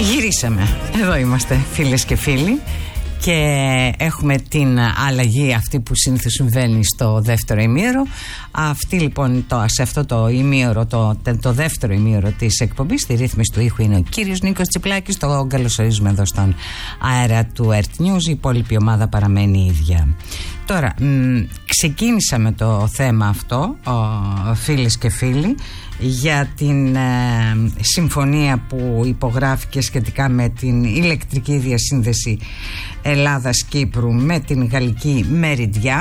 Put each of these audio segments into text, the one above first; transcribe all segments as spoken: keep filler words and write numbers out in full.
Γυρίσαμε. Εδώ είμαστε, φίλες και φίλοι, και έχουμε την αλλαγή αυτή που συνήθως συμβαίνει στο δεύτερο ημίωρο. Αυτή λοιπόν, το, σε αυτό το ημίωρο, το, το δεύτερο ημίωρο της εκπομπής, στη ρύθμιση του ήχου είναι ο κύριος Νίκος Τσιπλάκης. Το καλωσορίζουμε εδώ στον αέρα του Earth News. Η υπόλοιπη ομάδα παραμένει η ίδια. Τώρα, μ, ξεκίνησα με το θέμα αυτό, ο, φίλες και φίλοι, για την ε, συμφωνία που υπογράφηκε σχετικά με την ηλεκτρική διασύνδεση Ελλάδας-Κύπρου με την γαλλική Μεριδιά.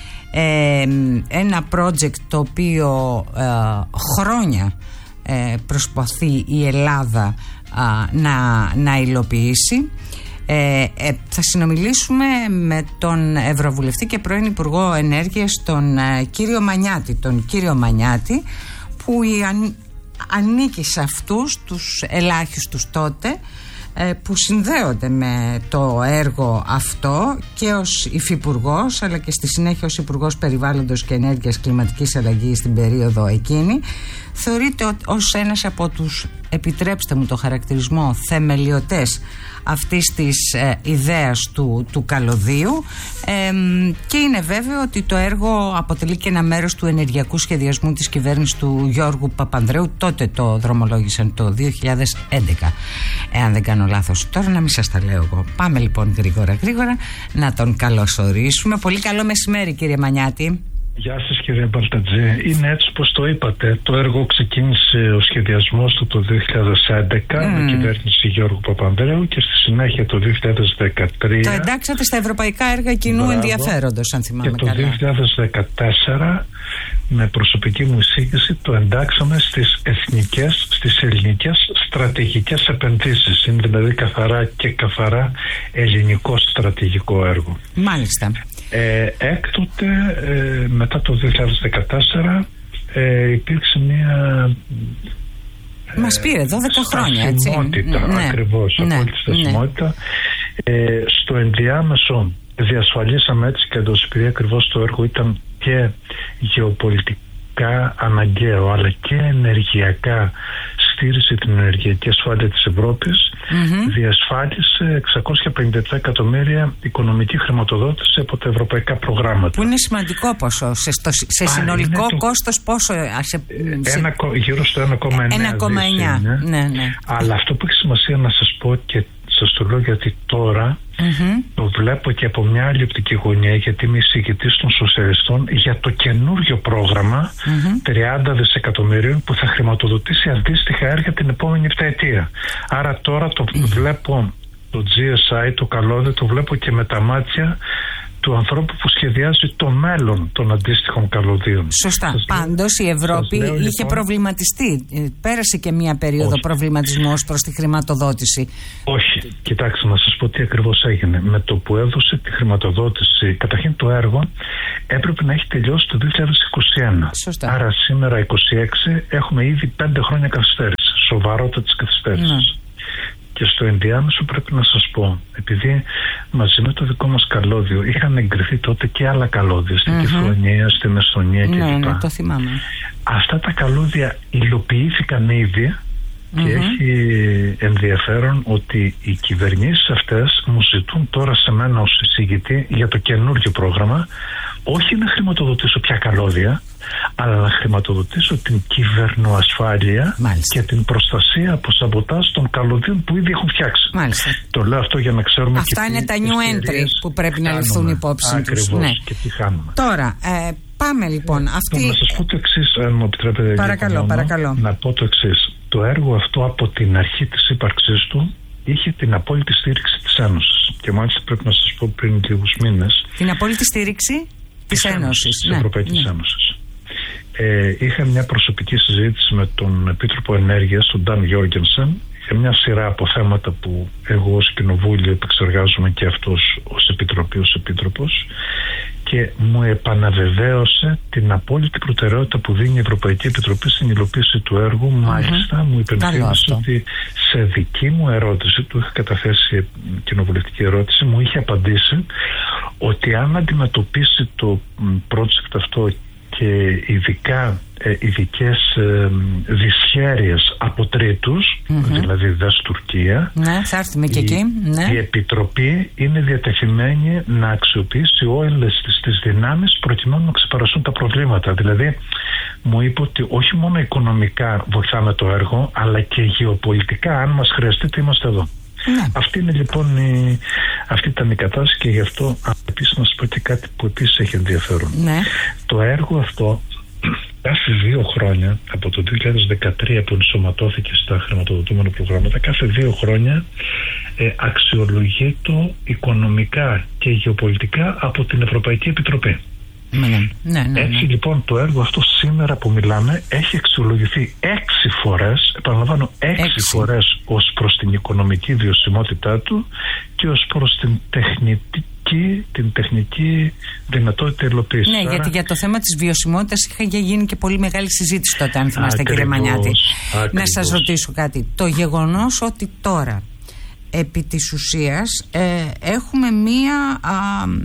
Ε, ένα project το οποίο ε, χρόνια ε, προσπαθεί η Ελλάδα ε, να, να υλοποιήσει. Ε, ε, θα συνομιλήσουμε με τον Ευρωβουλευτή και πρώην Υπουργό Ενέργειας, τον ε, κύριο Μανιάτη, τον κύριο Μανιάτη, που αν, ανήκει σε αυτούς τους ελάχιστους τότε ε, που συνδέονται με το έργο αυτό και ως υφυπουργός, αλλά και στη συνέχεια ως Υπουργός Περιβάλλοντος και Ενέργειας Κλιματικής Αλλαγής στην περίοδο εκείνη. Θεωρείται ως ένας από τους, επιτρέψτε μου το χαρακτηρισμό, θεμελιωτές αυτής της ε, ιδέας του, του καλωδίου, ε, και είναι βέβαιο ότι το έργο αποτελεί και ένα μέρος του ενεργειακού σχεδιασμού της κυβέρνησης του Γιώργου Παπανδρέου. Τότε το δρομολόγησαν το δύο χιλιάδες έντεκα, εάν δεν κάνω λάθος. Τώρα να μην σας τα λέω εγώ. Πάμε λοιπόν γρήγορα γρήγορα να τον καλωσορίσουμε. Πολύ καλό μεσημέρι, κύριε Μανιάτη. Γεια σας, κύριε Μπαλτατζή. Είναι έτσι όπως το είπατε. Το έργο ξεκίνησε ο σχεδιασμός του το δύο χιλιάδες έντεκα mm. με κυβέρνηση Γιώργου Παπανδρέου και στη συνέχεια το δύο χιλιάδες δεκατρία. Το εντάξατε στα ευρωπαϊκά έργα κοινού Μπράβο. ενδιαφέροντος, αν θυμάμαι και καλά. Και το δύο χιλιάδες δεκατέσσερα, με προσωπική μου εισήγηση, το εντάξαμε στις εθνικές, στις ελληνικές στρατηγικές επενδύσεις. Είναι δηλαδή καθαρά και καθαρά ελληνικό στρατηγικό έργο. Μάλιστα. Ε, έκτοτε, ε, μετά το δύο χιλιάδες δεκατέσσερα, ε, υπήρξε μια... Μας πήρε δώδεκα χρόνια, έτσι. Στασιμότητα, ναι, ακριβώς, ναι, απόλυτη στασιμότητα. Ναι. Ε, στο ενδιάμεσο διασφαλίσαμε έτσι και εντός, επειδή ακριβώς το έργο ήταν και γεωπολιτικά αναγκαίο, αλλά και ενεργειακά στήρισε την ενεργειακή ασφάλεια της Ευρώπης, mm-hmm. διασφάλισε εξακόσια πενήντα επτά εκατομμύρια οικονομική χρηματοδότηση από τα ευρωπαϊκά προγράμματα. Που είναι σημαντικό ποσό. Σε, στο, σε Α, συνολικό το... κόστος πόσο? Σε, ένα, σε... Γύρω στο ένα κόμμα εννιά. Ναι, ναι. Αλλά αυτό που έχει σημασία να σας πω, και σας το λέω γιατί τώρα mm-hmm. το βλέπω και από μια άλλη οπτική γωνία, γιατί είμαι εισηγητής των σοσιαλιστών για το καινούριο πρόγραμμα mm-hmm. τριάντα δισεκατομμυρίων που θα χρηματοδοτήσει αντίστοιχα έργα την επόμενη επταετία. Άρα τώρα το mm-hmm. βλέπω το τζι ες άι, το καλώδιο, το βλέπω και με τα μάτια του ανθρώπου που σχεδιάζει το μέλλον των αντίστοιχων καλωδίων. Σωστά. Σας Πάντως η Ευρώπη λέω, είχε λοιπόν... προβληματιστεί. Πέρασε και μία περίοδο Όχι. προβληματισμού ως προς τη χρηματοδότηση. Όχι. Κοιτάξτε, να σας πω τι ακριβώς έγινε. Με το που έδωσε τη χρηματοδότηση, καταρχήν το έργο έπρεπε να έχει τελειώσει το δύο χιλιάδες είκοσι ένα. Σωστά. Άρα σήμερα είκοσι έξι έχουμε ήδη πέντε χρόνια καθυστέρηση. Σοβαρότατης καθυστέρησης. Ναι. Και στο ενδιάμεσο πρέπει να σας πω, επειδή μαζί με το δικό μας καλώδιο είχαν εγκριθεί τότε και άλλα καλώδια στην mm-hmm. Κεφρονία, στην Εσθονία κλπ. Ναι, ναι, το θυμάμαι. Αυτά τα καλώδια υλοποιήθηκαν ήδη mm-hmm. και έχει ενδιαφέρον ότι οι κυβερνήσεις αυτές μου ζητούν τώρα σε μένα ως εισηγητή για το καινούργιο πρόγραμμα, όχι να χρηματοδοτήσω πια καλώδια, αλλά να χρηματοδοτήσω την κυβερνοασφάλεια Μάλιστα. και την προστασία από σαμποτάζ των καλωδίων που ήδη έχουν φτιάξει. Μάλιστα. Το λέω αυτό για να ξέρουμε. Αυτά και είναι τα new entry που πρέπει να ληφθούν υπόψη τους. Ναι. Και τι χάνουμε. Τώρα, ε, πάμε λοιπόν. Αυτή... Να σας πω το εξής, αν μου επιτρέπετε. Παρακαλώ, μόνο, παρακαλώ. Να πω το εξής. Το έργο αυτό από την αρχή της ύπαρξής του είχε την απόλυτη στήριξη της Ένωσης. Και μάλιστα πρέπει να σας πω πριν λίγους μήνες. Την απόλυτη στήριξη της Ένωσης. Της Ευρωπαϊκής ναι. Ένωσης. Ε, είχα μια προσωπική συζήτηση με τον Επίτροπο Ενέργειας, τον Νταν Γιόργενσεν, για μια σειρά από θέματα που εγώ ως Κοινοβούλιο επεξεργάζομαι και αυτός ως Επιτροπή, ως Επίτροπος, και μου επαναβεβαίωσε την απόλυτη προτεραιότητα που δίνει η Ευρωπαϊκή Επιτροπή στην υλοποίηση του έργου. Mm-hmm. Μάλιστα μου υπενθύμισε ότι σε δική μου ερώτηση, του είχα καταθέσει κοινοβουλευτική ερώτηση, μου είχε απαντήσει ότι αν αντιμετωπίσει το project αυτό και ειδικά ε, ειδικές ε, δυσχέρειες από τρίτους, mm-hmm. δηλαδή δες Τουρκία. Ναι, θα έρθουμε και η, εκεί. Ναι. Η Επιτροπή είναι διατεθειμένη να αξιοποιήσει όλες τις, τις δυνάμεις προκειμένου να ξεπεραστούν τα προβλήματα. Δηλαδή μου είπε ότι όχι μόνο οικονομικά βοηθάμε το έργο, αλλά και γεωπολιτικά, αν μας χρειαστείτε, είμαστε εδώ. Ναι. Αυτή είναι λοιπόν η, αυτή ήταν η κατάσταση, και γι' αυτό επίσης να σας πω και κάτι που επίσης έχει ενδιαφέρον. Ναι. Το έργο αυτό κάθε δύο χρόνια, από το δύο χιλιάδες δεκατρία που ενσωματώθηκε στα χρηματοδοτούμενα προγράμματα, κάθε δύο χρόνια ε, αξιολογείται οικονομικά και γεωπολιτικά από την Ευρωπαϊκή Επιτροπή. Ναι, ναι, ναι, ναι. Έτσι λοιπόν το έργο αυτό σήμερα που μιλάμε έχει αξιολογηθεί έξι φορές, επαναλαμβάνω έξι, έξι. φορές ως προς την οικονομική βιωσιμότητά του και ως προς την τεχνική, την τεχνική δυνατότητα υλοποίησης. Ναι, Άρα... γιατί για το θέμα της βιωσιμότητας είχε γίνει και πολύ μεγάλη συζήτηση τότε, αν θυμάστε, κύριε Μανιάτη. Ακριβώς. Να σας ρωτήσω κάτι. Το γεγονός ότι τώρα επί της ουσίας ε, έχουμε μία... Α,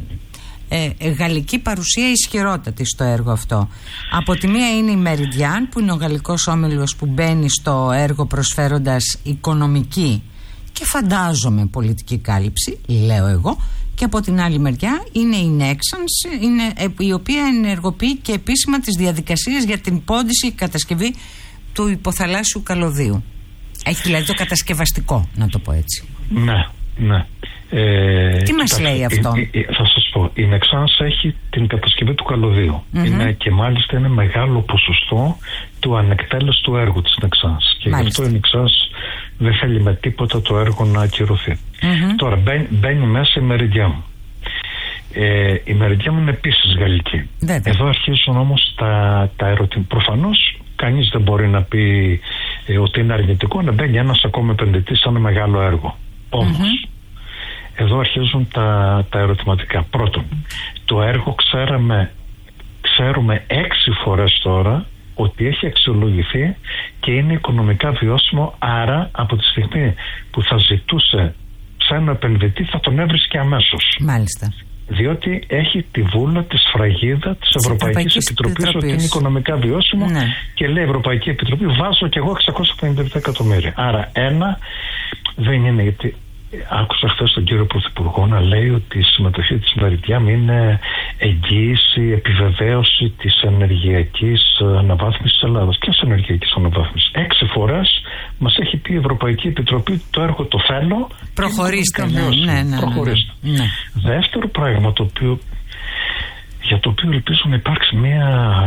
Ε, γαλλική παρουσία ισχυρότατη στο έργο αυτό. Από τη μία είναι η Meridian, που είναι ο γαλλικός όμιλος που μπαίνει στο έργο προσφέροντας οικονομική και φαντάζομαι πολιτική κάλυψη, λέω εγώ, και από την άλλη μεριά είναι η Nexans, είναι, η οποία ενεργοποιεί και επίσημα τις διαδικασίες για την πώντιση και κατασκευή του υποθαλάσσιου καλωδίου. Έχει δηλαδή το κατασκευαστικό, να το πω έτσι. Ναι, ναι. Ε, Τι μας κοιτάξτε, λέει αυτό? ε, ε, θα σας πω, η Nexans έχει την κατασκευή του καλωδίου. Mm-hmm. Είναι, και μάλιστα είναι μεγάλο ποσοστό του ανεκτέλεστου έργου της Nexans. Και γι' αυτό η Nexans δεν θέλει με τίποτα το έργο να ακυρωθεί. Mm-hmm. Τώρα μπαίνει, μπαίνει μέσα η Meridian. Ε, η Meridian είναι επίσης γαλλική. Βέβαια. Εδώ αρχίζουν όμως τα, τα ερωτήματα. Προφανώς κανείς δεν μπορεί να πει ε, ότι είναι αρνητικό να μπαίνει ένας ακόμα επενδυτής σε ένα μεγάλο έργο. Όμως mm-hmm. εδώ αρχίζουν τα, τα ερωτηματικά. Πρώτον, το έργο ξέραμε, ξέρουμε έξι φορές τώρα ότι έχει αξιολογηθεί και είναι οικονομικά βιώσιμο, άρα από τη στιγμή που θα ζητούσε σε ένα επενδυτή θα τον έβρισκε αμέσως. Μάλιστα. Διότι έχει τη βούλα, τη σφραγίδα της Ευρωπαϊκής Επιτροπής ότι είναι οικονομικά βιώσιμο, ναι. Και λέει η Ευρωπαϊκή Επιτροπή βάζω και εγώ εξακόσια πενήντα επτά εκατομμύρια. Άρα ένα δεν είναι, γιατί άκουσα χθες τον κύριο Πρωθυπουργό να λέει ότι η συμμετοχή της Meridian είναι εγγύηση, επιβεβαίωση της ενεργειακής αναβάθμισης της Ελλάδας. Ποιας ενεργειακής αναβάθμισης? Έξι φορές μας έχει πει η Ευρωπαϊκή Επιτροπή το έργο το θέλω. Προχωρήστε. Ναι, ναι, ναι, Προχωρήστε. Ναι, ναι. Δεύτερο πράγμα το οποίο, για το οποίο ελπίζω να υπάρξει μια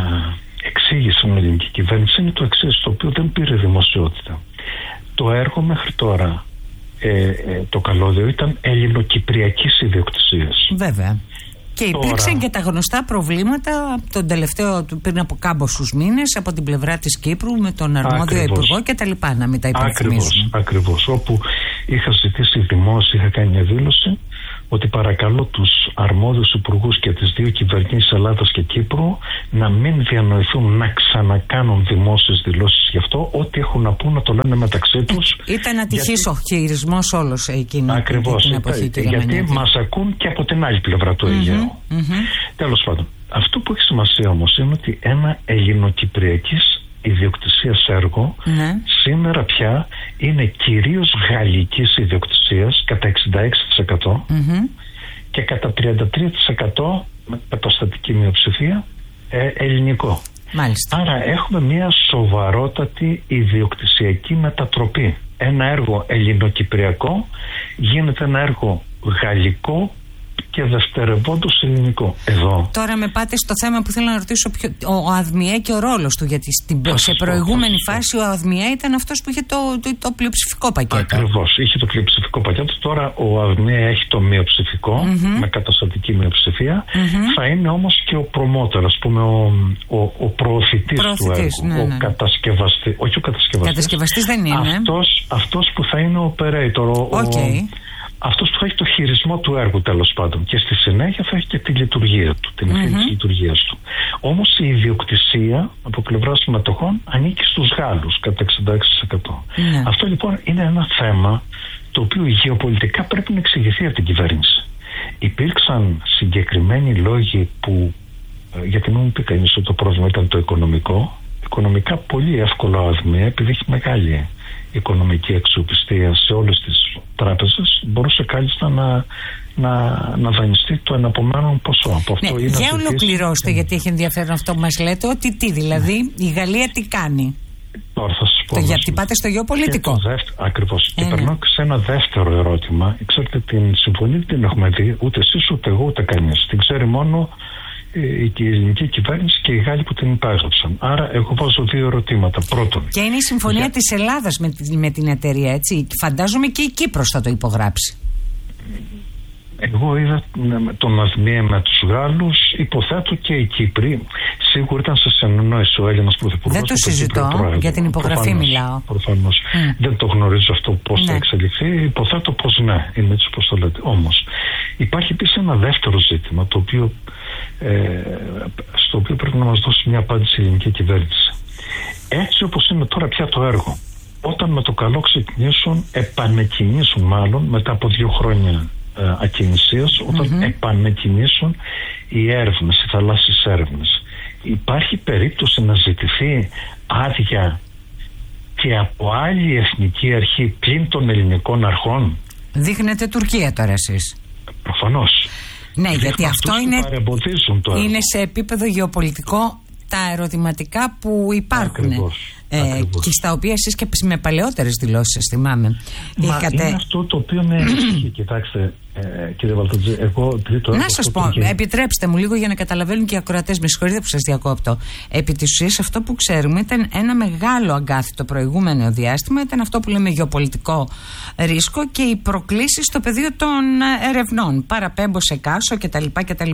εξήγηση στην ελληνική κυβέρνηση είναι το εξής, το οποίο δεν πήρε δημοσιότητα. Το έργο μέχρι τώρα, Ε, ε, το καλώδιο ήταν ελληνοκυπριακής ιδιοκτησίας. Βέβαια. Και υπήρξαν Τώρα... και τα γνωστά προβλήματα τον τελευταίο, πριν από κάμποσους μήνες, από την πλευρά της Κύπρου με τον αρμόδιο Ακριβώς. Υπουργό και τα λοιπά, να μην τα υπενθυμίσουμε. Ακριβώς, όπου είχα ζητήσει δημόσια, είχα κάνει μια δήλωση ότι παρακαλώ τους αρμόδιους υπουργούς και τις δύο κυβερνήσεις Ελλάδας και Κύπρου να μην διανοηθούν να ξανακάνουν δημόσιες δηλώσεις γι' αυτό, ό,τι έχουν να πούν να το λένε μεταξύ τους. Ήταν ατυχής γιατί... ο χειρισμός όλος εκείνη Ακριβώς, την εποχή. Γιατί Μανιάτη. Μας ακούν και από την άλλη πλευρά του mm-hmm, Αιγαίου. Mm-hmm. Τέλος πάντων, αυτό που έχει σημασία όμως είναι ότι ένα ελληνοκυπριακής ιδιοκτησίας έργο ναι. σήμερα πια είναι κυρίως γαλλικής ιδιοκτησίας κατά εξήντα έξι τοις εκατό mm-hmm. και κατά τριάντα τρία τοις εκατό με καταστατική μειοψηφία ε, ελληνικό. Μάλιστα. Άρα έχουμε μια σοβαρότατη ιδιοκτησιακή μετατροπή. Ένα έργο ελληνοκυπριακό γίνεται ένα έργο γαλλικό και δευτερευόντως ελληνικό. Εδώ. Τώρα με πάτε στο θέμα που θέλω να ρωτήσω, ποιο, ο ΑΔΜΙΕ και ο ρόλος του, γιατί στην, σε προηγούμενη πω, φάση ο ΑΔΜΙΕ ήταν αυτός που είχε το, το, το πλειοψηφικό πακέτο. Ακριβώς, είχε το πλειοψηφικό πακέτο. Τώρα ο ΑΔΜΙΕ έχει το μειοψηφικό mm-hmm. με καταστατική μειοψηφία. Mm-hmm. Θα είναι όμως και ο προμότερ, ας πούμε, ο, ο, ο προωθητής του έργου. Ναι, ναι. Ο κατασκευαστής, όχι ο κατασκευαστής. Κατασκευαστής δεν είναι. Αυτός, αυτός που θα είναι ο operator, okay. ο, αυτός που θα έχει το χειρισμό του έργου τέλος πάντων, και στη συνέχεια θα έχει και τη λειτουργία του, την ευθύνη mm-hmm. της λειτουργίας του. Όμως η ιδιοκτησία από πλευράς συμμετοχών ανήκει στους Γάλλους κατά εξήντα έξι τοις εκατό. Mm-hmm. Αυτό λοιπόν είναι ένα θέμα το οποίο γεωπολιτικά πρέπει να εξηγηθεί από την κυβέρνηση. Υπήρξαν συγκεκριμένοι λόγοι που, γιατί μην μου πει κανείς ότι το πρόβλημα ήταν το οικονομικό, οικονομικά πολύ εύκολα ο ΑΔΜΕ, επειδή έχει μεγάλη οικονομική αξιοπιστία σε όλες τις τράπεζες, μπορούσε κάλλιστα να, να, να δανειστεί το εναπομένον ποσό. Από αυτό ναι, είναι για ολοκληρώστε, ε, γιατί έχει ενδιαφέρον αυτό που μας λέτε, ότι τι δηλαδή, ναι. η Γαλλία τι κάνει. Τώρα θα σας πω. Το γιατί πάτε στο γεωπολιτικό. Ακριβώς. Ε, και ναι. περνώ σε ένα δεύτερο ερώτημα. Ξέρετε, την συμφωνία δεν την έχουμε δει ούτε εσείς ούτε εγώ ούτε κανείς. Την ξέρει μόνο η ελληνική κυβέρνηση και οι Γάλλοι που την υπέγραψαν. Άρα εγώ βάζω δύο ερωτήματα. Πρώτον. Και είναι η συμφωνία για... της Ελλάδας με, με την εταιρεία, έτσι. Φαντάζομαι και η Κύπρος θα το υπογράψει. Εγώ είδα τον ΑΔΜΕ με τους Γάλλους, υποθέτω και οι Κύπροι. Σίγουρα ήταν σε συνεννόηση ο Έλληνας Πρωθυπουργός. Δεν το συζητώ, για την υπογραφή προφανώς, μιλάω. Προφανώς. Mm. Δεν το γνωρίζω αυτό πώς ναι. θα εξελιχθεί. Υποθέτω πως ναι, είναι έτσι όπως το λέτε. Όμως υπάρχει επίσης ένα δεύτερο ζήτημα, το οποίο, ε, στο οποίο πρέπει να μας δώσει μια απάντηση η ελληνική κυβέρνηση. Έτσι όπως είναι τώρα πια το έργο, όταν με το καλό ξεκινήσουν, επανεκκινήσουν μάλλον μετά από δύο χρόνια ακινησίας, όταν mm-hmm. επανεκκινήσουν οι έρευνες, οι θαλάσσιες έρευνες, υπάρχει περίπτωση να ζητηθεί άδεια και από άλλη εθνική αρχή πλην των ελληνικών αρχών? Δείχνετε Τουρκία τώρα εσείς. Προφανώς. Ναι, δείχνω, γιατί αυτό είναι, είναι σε επίπεδο γεωπολιτικό τα ερωτηματικά που υπάρχουν. Ακριβώς. Ε, και στα οποία εσείς και με παλαιότερες δηλώσεις θυμάμαι. Μα είχατε... είναι αυτό το οποίο με ενισχύει. Κοιτάξτε, ε, κύριε Βαλτατζή, εγώ τρίτο... Να σας πω, και... επιτρέψτε μου λίγο για να καταλαβαίνουν και οι ακροατές, με συγχωρείτε που σας διακόπτω. Επί της ουσίας αυτό που ξέρουμε ήταν ένα μεγάλο αγκάθι το προηγούμενο διάστημα, ήταν αυτό που λέμε γεωπολιτικό ρίσκο και οι προκλήσεις στο πεδίο των ερευνών. Παραπέμπω σε Κάσο κτλ. κτλ.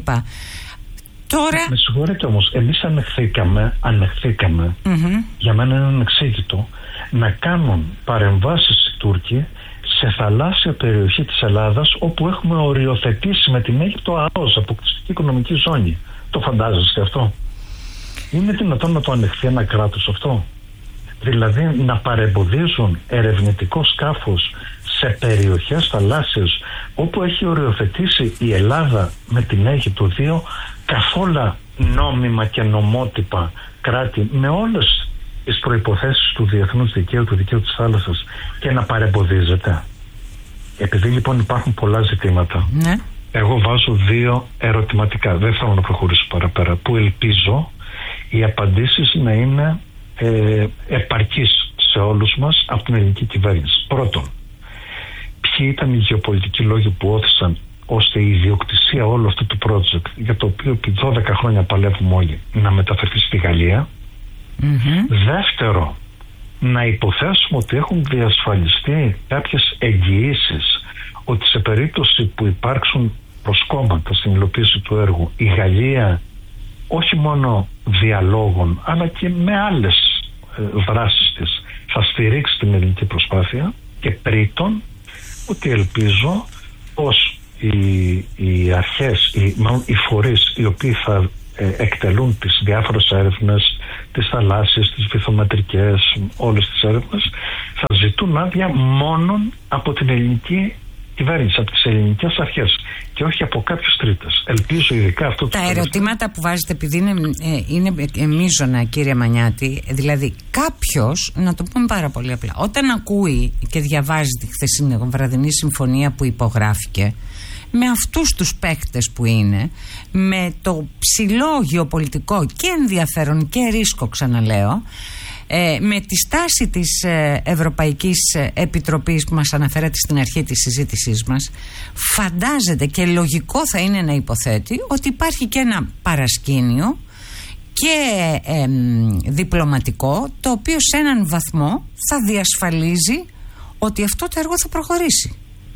Τώρα... Με συγχωρείτε όμως, εμείς ανεχθήκαμε, ανεχθήκαμε mm-hmm. για μένα είναι ανεξήγητο, να κάνουν παρεμβάσεις οι Τούρκοι σε θαλάσσια περιοχή της Ελλάδας, όπου έχουμε οριοθετήσει με την Αίγυπτο ΑΟΣ, αποκλειστική οικονομική ζώνη. Το φαντάζεστε αυτό? Είναι δυνατόν να το ανεχθεί ένα κράτος αυτό? Δηλαδή να παρεμποδίζουν ερευνητικό σκάφος σε περιοχές θαλάσσιες όπου έχει οριοθετήσει η Ελλάδα με την Αίγυπτο, δύο καθόλου νόμιμα και νομότυπα κράτη με όλες τις προϋποθέσεις του διεθνούς δικαίου, του δικαίου της θάλασσας, και να παρεμποδίζεται? Επειδή λοιπόν υπάρχουν πολλά ζητήματα, ναι. εγώ βάζω δύο ερωτηματικά, δεν θέλω να προχωρήσω παραπέρα, που ελπίζω οι απαντήσεις να είναι ε, επαρκείς σε όλους μας από την ελληνική κυβέρνηση. Πρώτον, ποιοι ήταν οι γεωπολιτικοί λόγοι που όθησαν ώστε η ιδιοκτησία όλου αυτού του project, για το οποίο επί δώδεκα χρόνια παλεύουμε όλοι, να μεταφερθεί στη Γαλλία? Mm-hmm. Δεύτερο, να υποθέσουμε ότι έχουν διασφαλιστεί κάποιες εγγυήσεις ότι σε περίπτωση που υπάρξουν προσκόμματα στην υλοποίηση του έργου, η Γαλλία όχι μόνο διαλόγων αλλά και με άλλες ε, δράσεις της θα στηρίξει την ελληνική προσπάθεια. Και τρίτον, ότι ελπίζω πως οι, οι αρχές, οι, μάλλον οι φορείς οι οποίοι θα ε, εκτελούν τις διάφορες έρευνες, τις θαλάσσιες, τις βυθομετρικές, όλες τις έρευνες, θα ζητούν άδεια μόνον από την ελληνική κυβέρνηση, από τις ελληνικές αρχές και όχι από κάποιους τρίτες. Ελπίζω ειδικά αυτό το... Τα ερωτήματα που βάζετε, επειδή είναι, ε, είναι μείζωνα, κύριε Μανιάτη, δηλαδή κάποιος, να το πούμε πάρα πολύ απλά, όταν ακούει και διαβάζει τη χθεσινή βραδινή συμφωνία που υπογράφηκε, με αυτούς τους παίκτες που είναι, με το ψηλό γεωπολιτικό και ενδιαφέρον και ρίσκο, ξαναλέω, ε, με τη στάση της ε, Ευρωπαϊκής Επιτροπής που μας αναφέρατε στην αρχή της συζήτησής μας, φαντάζεται και λογικό θα είναι να υποθέτει ότι υπάρχει και ένα παρασκήνιο και ε, ε, διπλωματικό, το οποίο σε έναν βαθμό θα διασφαλίζει ότι αυτό το έργο θα προχωρήσει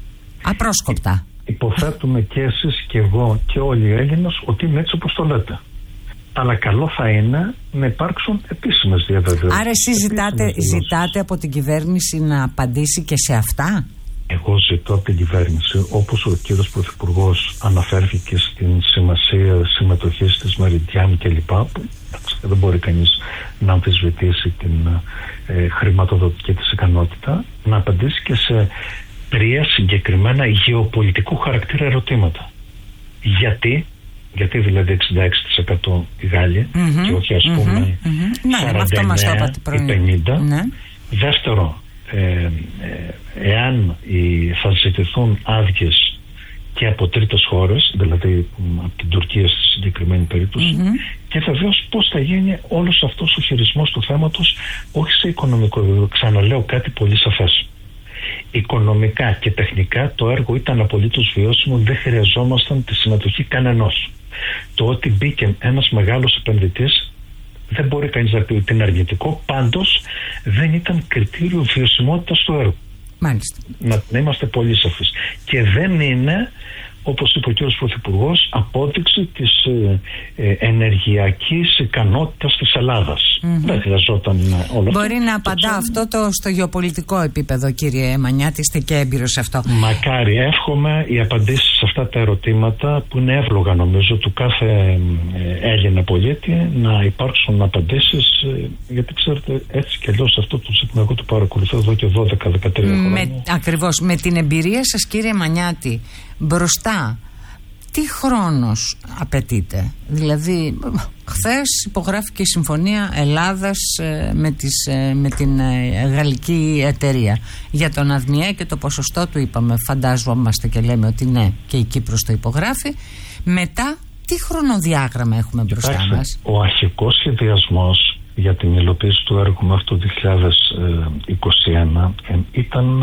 απρόσκοπτα. Υποθέτουμε και εσείς και εγώ και όλοι οι Έλληνες ότι είναι έτσι όπως το λέτε. Αλλά καλό θα είναι να υπάρξουν επίσημες διαβεβαιώσεις. Άρα εσείς ζητάτε, ζητάτε από την κυβέρνηση να απαντήσει και σε αυτά? Εγώ ζητώ από την κυβέρνηση, όπως ο κύριος Πρωθυπουργός αναφέρθηκε στην σημασία συμμετοχής της Μεριντιάν κλπ, που δεν μπορεί κανείς να αμφισβητήσει την ε, χρηματοδοτική της ικανότητα, να απαντήσει και σε τρία συγκεκριμένα γεωπολιτικού χαρακτήρα ερωτήματα. Γιατί γιατί δηλαδή εξήντα έξι τοις εκατό οι Γάλλοι mm-hmm, και όχι ας πούμε mm-hmm, mm-hmm. σαράντα εννέα ή πενήντα. Ναι. Δεύτερο, ε, ε, εάν οι, θα ζητηθούν άδειες και από τρίτες χώρες, δηλαδή από την Τουρκία στη συγκεκριμένη περίπτωση, mm-hmm. και βεβαίως πώς θα γίνει όλος αυτός ο χειρισμός του θέματος, όχι σε οικονομικό επίπεδο. Ξαναλέω κάτι πολύ σαφές. Οικονομικά και τεχνικά το έργο ήταν απολύτως βιώσιμο, δεν χρειαζόμασταν τη συμμετοχή κανενός. Το ότι μπήκε ένας μεγάλος επενδυτής δεν μπορεί κανείς να πει ότι είναι αρνητικό, πάντως δεν ήταν κριτήριο βιωσιμότητας του έργου. Μάλιστα. Να, να είμαστε πολύ σαφείς. Και δεν είναι, όπως είπε ο κ. Πρωθυπουργός, απόδειξη της ε, ε, ενεργειακής ικανότητας της Ελλάδας. Mm-hmm. Δεν χρειαζόταν όλο αυτό. Μπορεί να απαντά το αυτό το στο γεωπολιτικό επίπεδο, κύριε Μανιάτη, είστε και έμπειρος σε αυτό. Μακάρι, εύχομαι οι απαντήσεις σε αυτά τα ερωτήματα, που είναι εύλογα νομίζω του κάθε ε, Έλληνα πολίτη, να υπάρξουν απαντήσεις, ε, γιατί ξέρετε, έτσι και αλλιώς αυτό το ζήτημα εγώ το παρακολουθώ εδώ και δώδεκα δεκατρία χρόνια. Με, ακριβώς, με την εμπειρία σας, κύριε Μανιάτη, μπροστά, τι χρόνος απαιτείται? Δηλαδή, χθες υπογράφηκε η Συμφωνία Ελλάδας με, τις, με την γαλλική εταιρεία. Για τον ΑΔΜΙΕ και το ποσοστό του είπαμε, φαντάζομαστε και λέμε ότι ναι, και η Κύπρος το υπογράφει. Μετά, τι χρονοδιάγραμμα έχουμε μπροστά Κοιτάξτε, μας? Ο αρχικός σχεδιασμός για την υλοποίηση του έργου μέχρι το δύο χιλιάδες είκοσι ένα ήταν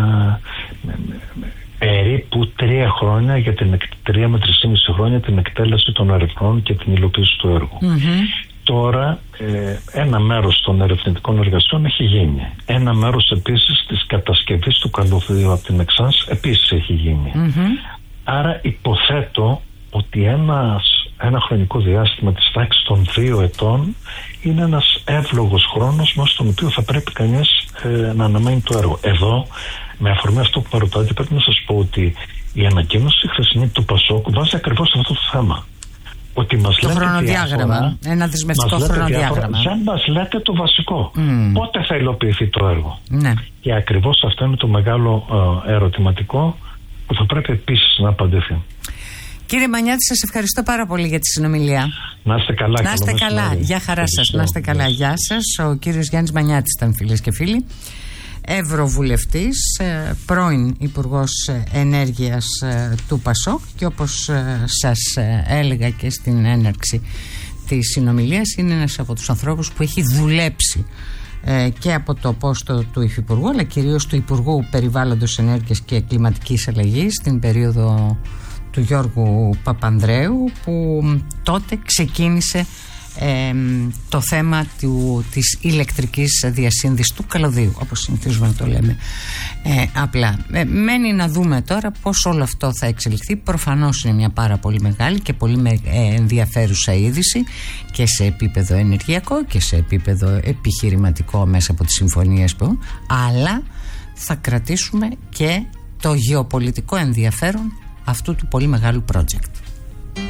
ε, περίπου τρία χρόνια για την τρία με τρισήμιση χρόνια την εκτέλεση των ερευνών και την υλοποίηση του έργου. Mm-hmm. Τώρα ε, ένα μέρος των ερευνητικών εργασιών έχει γίνει. Ένα μέρος επίσης της κατασκευής του καλωδίου από την Εξάνς επίσης έχει γίνει. Mm-hmm. Άρα υποθέτω ότι ένας, ένα χρονικό διάστημα της τάξης των δύο ετών είναι ένας εύλογος χρόνος μέσα στον οποίο θα πρέπει κανείς ε, να αναμένει το έργο. Εδώ, με αφορμή αυτό που παροτάτε, πρέπει να σας πω ότι η ανακοίνωση χθεσινή του Πασόκ βάζει ακριβώς αυτό το θέμα. Ότι μας το λέτε χρονοδιάγραμμα, διάφορα, ένα δεσμευτικό χρονοδιάγραμμα. Δεν μας λέτε το βασικό. Mm. Πότε θα υλοποιηθεί το έργο? Ναι. Και ακριβώς αυτό είναι το μεγάλο ε, ερωτηματικό που θα πρέπει επίσης να απαντηθεί. Κύριε Μανιάτη, σας ευχαριστώ πάρα πολύ για τη συνομιλία. Να είστε καλά. Να είστε καλά. Γεια χαρά σας. Να είστε καλά. Γεια σας. Ο κύριος Γιάννης Μανιάτης ήταν, φίλες και φίλοι. Ευρωβουλευτής, πρώην Υπουργός Ενέργειας του Πασόκ, και όπως σας έλεγα και στην έναρξη της συνομιλίας, είναι ένας από τους ανθρώπους που έχει δουλέψει και από το πόστο του Υφυπουργού, αλλά κυρίως του Υπουργού Περιβάλλοντος, Ενέργειας και Κλιματικής Αλλαγής στην περίοδο του Γιώργου Παπανδρέου, που τότε ξεκίνησε ε, το θέμα του, της ηλεκτρικής διασύνδεσης του καλωδίου, όπως συνηθίζουμε να το λέμε ε, απλά. Ε, μένει να δούμε τώρα πώς όλο αυτό θα εξελιχθεί. Προφανώς είναι μια πάρα πολύ μεγάλη και πολύ με, ε, ενδιαφέρουσα είδηση και σε επίπεδο ενεργειακό και σε επίπεδο επιχειρηματικό μέσα από τις συμφωνίες που, αλλά θα κρατήσουμε και το γεωπολιτικό ενδιαφέρον αυτού του πολύ μεγάλου project.